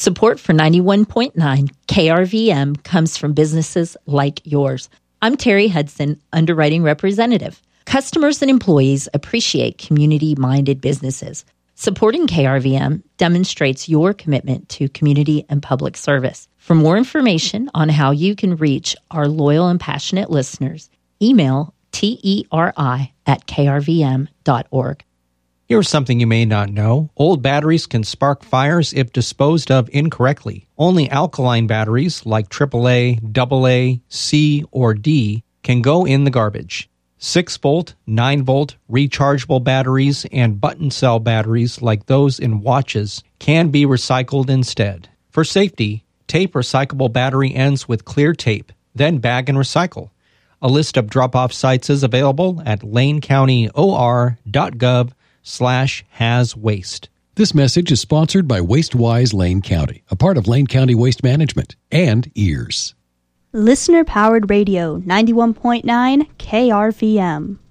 Support for 91.9 KRVM comes from businesses like yours. I'm Terry Hudson, Underwriting Representative. Customers and employees appreciate community-minded businesses. Supporting KRVM demonstrates your commitment to community and public service. For more information on how you can reach our loyal and passionate listeners, email teri@krvm.org. Here's something you may not know. Old batteries can spark fires if disposed of incorrectly. Only alkaline batteries like AAA, AA, C, or D can go in the garbage. 6-volt, 9-volt, rechargeable batteries and button cell batteries like those in watches can be recycled instead. For safety, tape recyclable battery ends with clear tape, then bag and recycle. A list of drop-off sites is available at lanecountyor.gov/has-waste. This message is sponsored by WasteWise Lane County, a part of Lane County Waste Management, and EARS. Listener-powered radio, 91.9 KRVM.